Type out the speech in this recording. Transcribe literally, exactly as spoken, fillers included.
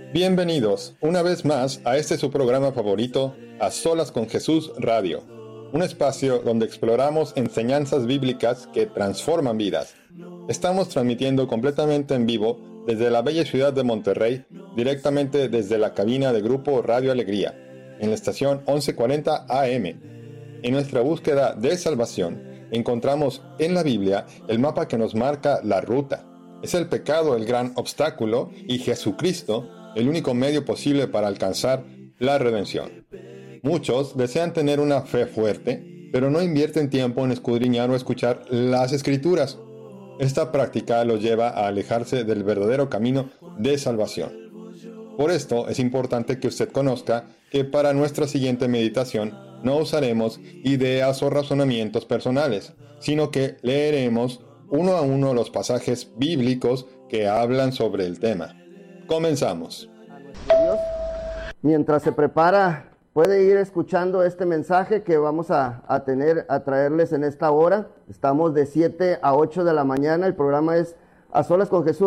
Bienvenidos una vez más a este su programa favorito, A Solas con Jesús Radio, un espacio donde exploramos enseñanzas bíblicas que transforman vidas. Estamos transmitiendo completamente en vivo desde la bella ciudad de Monterrey, directamente desde la cabina de Grupo Radio Alegría, en la estación once cuarenta A M. En nuestra búsqueda de salvación, encontramos en la Biblia el mapa que nos marca la ruta. Es el pecado el gran obstáculo y Jesucristo el único medio posible para alcanzar la redención. Muchos desean tener una fe fuerte, pero no invierten tiempo en escudriñar o escuchar las Escrituras. Esta práctica los lleva a alejarse del verdadero camino de salvación. Por esto es importante que usted conozca que para nuestra siguiente meditación no usaremos ideas o razonamientos personales, sino que leeremos uno a uno los pasajes bíblicos que hablan sobre el tema. Comenzamos. A nuestro Dios. Mientras se prepara, puede ir escuchando este mensaje que vamos a, a tener, a traerles en esta hora. Estamos de siete a ocho de la mañana. El programa es A Solas con Jesús